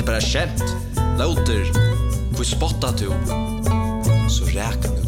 bara skämt. Låter, hur spottar du? Så räknar du.